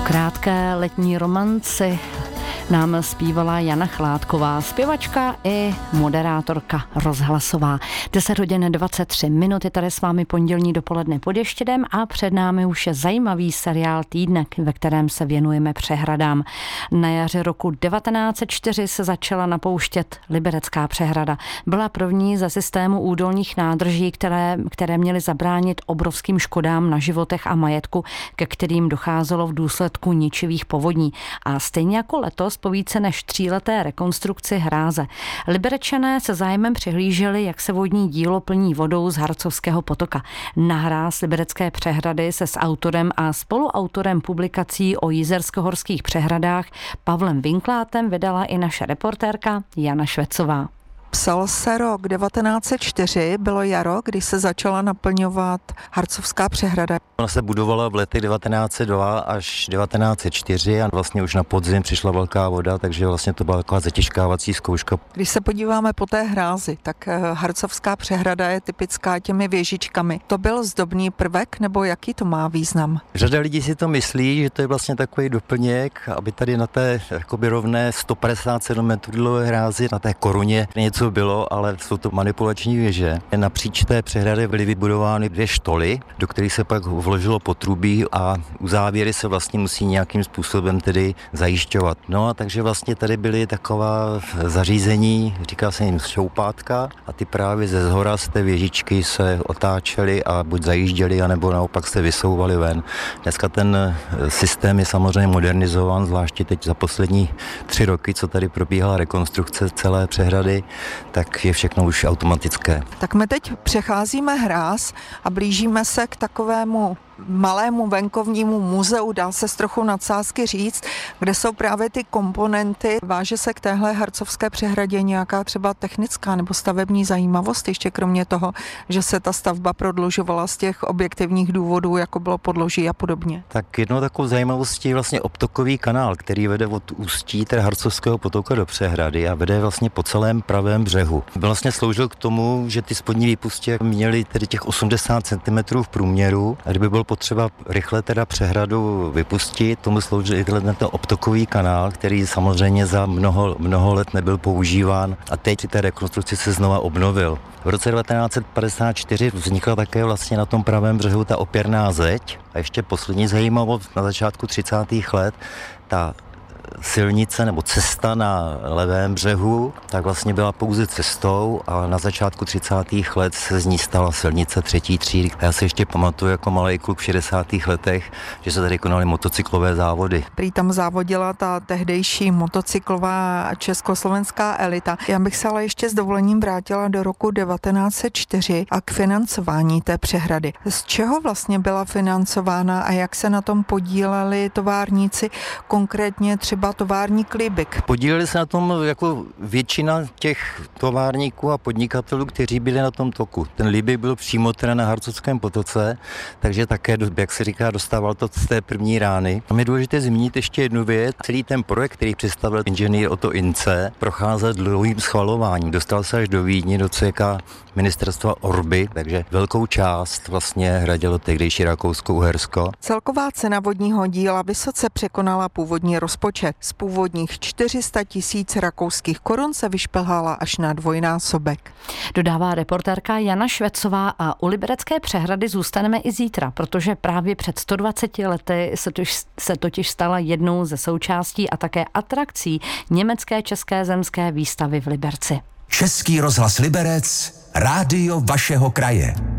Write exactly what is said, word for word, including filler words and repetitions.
krátké letní romanci nám zpívala Jana Chládková, zpěvačka i moderátorka rozhlasová. deset hodin dvacet tři minut je tady s vámi pondělní dopoledne pod Ještědem a před námi už je zajímavý seriál Týdnek, ve kterém se věnujeme přehradám. Na jaře roku devatenáct set čtyři se začala napouštět Liberecká přehrada. Byla první ze systému údolních nádrží, které, které měly zabránit obrovským škodám na životech a majetku, ke kterým docházelo v důsledku ničivých povodní. A stejně jako letos po více než tříleté rekonstrukci hráze. Liberečané se zájmem přihlíželi, jak se vodní dílo plní vodou z Harcovského potoka. Na hráz Liberecké přehrady se s autorem a spoluautorem publikací o jizerskohorských přehradách Pavlem Vinklátem vydala i naše reportérka Jana Švecová. Psal se rok devatenáct set čtyři, bylo jaro, kdy se začala naplňovat Harcovská přehrada. Ona se budovala v letech devatenáct set dva až devatenáct set čtyři a vlastně už na podzim přišla velká voda, takže vlastně to byla taková zatěžkávací zkouška. Když se podíváme po té hrázi, tak Harcovská přehrada je typická těmi věžičkami. To byl zdobný prvek, nebo jaký to má význam? Řada lidí si to myslí, že to je vlastně takový doplněk, aby tady na té jakoby rovné sto padesát sedm metrů dlouhé hrázi, na té koruně něco co bylo, ale jsou to manipulační věže. Napříč té přehrady byly vybudovány dvě štoly, do kterých se pak vložilo potrubí a uzávěry se vlastně musí nějakým způsobem tedy zajišťovat. No a takže vlastně tady byly taková zařízení, říká se jim šoupátka a ty právě ze zhora z té věžičky se otáčely a buď zajížděly, anebo naopak se vysouvaly ven. Dneska ten systém je samozřejmě modernizován, zvláště teď za poslední tři roky, co tady probíhala rekonstrukce celé přehrady, tak je všechno už automatické. Tak my teď přecházíme hráz a blížíme se k takovému malému venkovnímu muzeu, dá se z trochu nadsázky říct, kde jsou právě ty komponenty. Váže se k téhle Harcovské přehradě nějaká třeba technická nebo stavební zajímavost, ještě kromě toho, že se ta stavba prodlužovala z těch objektivních důvodů, jako bylo podloží a podobně. Tak jednou takovou zajímavostí je vlastně obtokový kanál, který vede od ústí té Harcovského potoka do přehrady a vede vlastně po celém pravém břehu. Vlastně sloužil k tomu, že ty spodní výpustě měly tedy těch osmdesát centimetrů v průměru a kdyby byl potřeba rychle teda přehradu vypustit, tomu sloužil i ten obtokový kanál, který samozřejmě za mnoho, mnoho let nebyl používán a teď při té rekonstrukci se znova obnovil. V roce devatenáct set padesát čtyři vznikla také vlastně na tom pravém břehu ta opěrná zeď a ještě poslední zajímavost na začátku třicátých let, ta silnice nebo cesta na levém břehu, tak vlastně byla pouze cestou a na začátku třicátých let se z ní stala silnice třetí třídy. Já si ještě pamatuju jako malý kluk v šedesátých letech, že se tady konaly motocyklové závody. Prý tam závodila ta tehdejší motocyklová československá elita. Já bych se ale ještě s dovolením vrátila do roku devatenáct set čtyři a k financování té přehrady. Z čeho vlastně byla financována a jak se na tom podíleli továrníci, konkrétně třeba továrník Líbik? Podíleli se na tom jako většina těch továrníků a podnikatelů, kteří byli na tom toku. Ten Líbik byl přímo teda na Harcovském potoce, takže také, jak se říká, dostával to z té první rány. A je důležité zmínit ještě jednu věc. Celý ten projekt, který představil inženýr Otto Ince, procházel dlouhým schvalováním. Dostal se až do Vídně, do C K ministerstva Orby, takže velkou část vlastně hradilo tehdejší Rakousko-Uhersko. Celková cena vodního díla vysoce překonala původní rozpočet. Z původních čtyři sta tisíc rakouských korun se vyšplhala až na dvojnásobek. Dodává reportérka Jana Švecová a u Liberecké přehrady zůstaneme i zítra, protože právě před sto dvaceti lety se totiž, se totiž stala jednou ze součástí a také atrakcí německé české zemské výstavy v Liberci. Český rozhlas Liberec, rádio vašeho kraje.